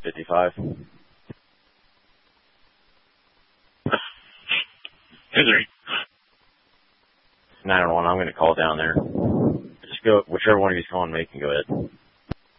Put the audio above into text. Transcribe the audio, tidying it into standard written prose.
55. Henry. 901, I'm going to call down there. Just go, whichever one of you's calling me can go ahead.